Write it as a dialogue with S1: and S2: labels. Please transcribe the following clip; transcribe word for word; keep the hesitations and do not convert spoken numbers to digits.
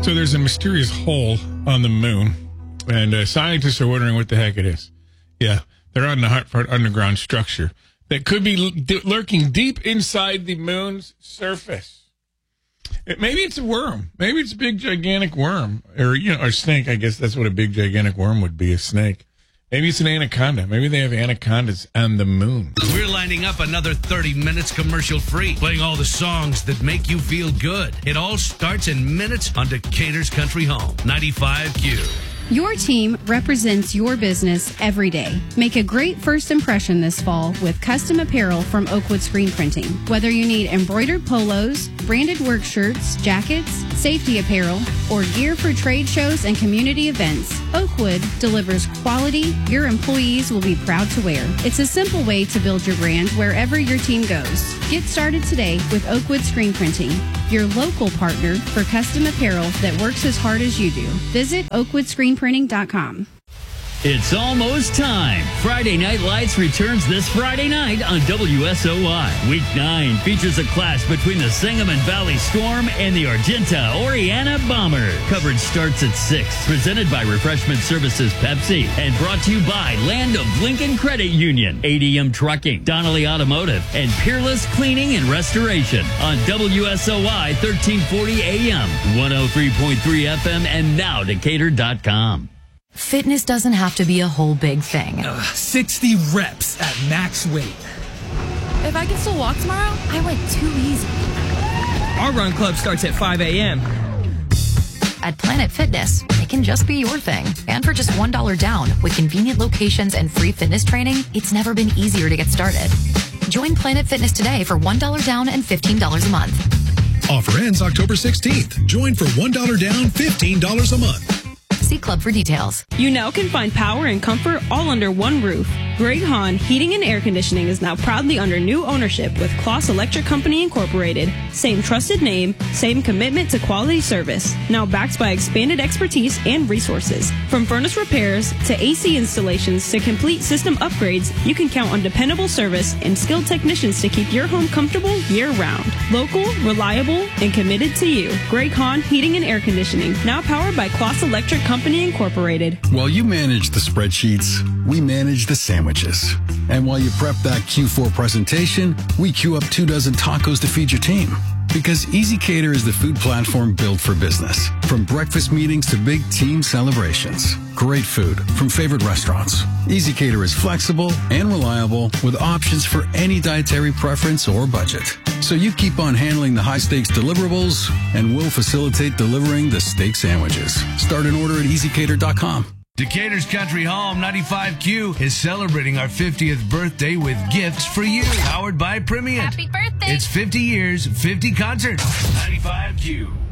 S1: So there's a mysterious hole on the moon, and uh, scientists are wondering what the heck it is. Yeah, they're on the Hartford underground structure that could be l- lurking deep inside the moon's surface. It, maybe it's a worm. Maybe it's a big, gigantic worm. Or, you know, a snake. I guess that's what a big, gigantic worm would be, a snake. Maybe it's an anaconda. Maybe they have anacondas on the moon.
S2: We're lining up another thirty minutes commercial free, playing all the songs that make you feel good. It all starts in minutes on Decatur's Country Home, ninety-five Q.
S3: Your team represents your business every day. Make a great first impression this fall with custom apparel from Oakwood Screen Printing. Whether you need embroidered polos, branded work shirts, jackets, safety apparel, or gear for trade shows and community events, Oakwood delivers quality your employees will be proud to wear. It's a simple way to build your brand wherever your team goes. Get started today with Oakwood Screen Printing, your local partner for custom apparel that works as hard as you do. Visit oakwood screen printing dot com.
S4: It's almost time. Friday Night Lights returns this Friday night on W S O Y. Week nine features a clash between the Sangamon Valley Storm and the Argenta Oriana Bombers. Coverage starts at six. Presented by Refreshment Services Pepsi and brought to you by Land of Lincoln Credit Union, A D M Trucking, Donnelly Automotive, and Peerless Cleaning and Restoration on W S O Y thirteen forty A M, one oh three point three F M, and now Decatur dot com.
S5: Fitness doesn't have to be a whole big thing.
S6: Uh, sixty reps at max weight.
S5: If I can still walk tomorrow, I went too easy.
S6: Our run club starts at five A M
S5: At Planet Fitness, it can just be your thing. And for just one dollar down, with convenient locations and free fitness training, it's never been easier to get started. Join Planet Fitness today for one dollar down and fifteen dollars a month.
S7: Offer ends October sixteenth. Join for one dollar down, fifteen dollars a month.
S5: See Club for details.
S8: You now can find power and comfort all under one roof. Greg Hahn Heating and Air Conditioning is now proudly under new ownership with Kloss Electric Company Incorporated. Same trusted name, same commitment to quality service. Now backed by expanded expertise and resources. From furnace repairs to A C installations to complete system upgrades, you can count on dependable service and skilled technicians to keep your home comfortable year-round. Local, reliable, and committed to you. Greg Hahn Heating and Air Conditioning, now powered by Kloss Electric Company Incorporated.
S9: While you manage the spreadsheets, we manage the sandwiches. And while you prep that Q four presentation, we queue up two dozen tacos to feed your team. Because EasyCater is the food platform built for business. From breakfast meetings to big team celebrations. Great food from favorite restaurants. EasyCater is flexible and reliable with options for any dietary preference or budget. So you keep on handling the high-stakes deliverables, and we'll facilitate delivering the steak sandwiches. Start an order at easy cater dot com.
S2: Decatur's Country Home, ninety-five Q, is celebrating our fiftieth birthday with gifts for you. Powered by Primient.
S5: Happy birthday!
S2: It's fifty years, fifty concerts. ninety-five Q.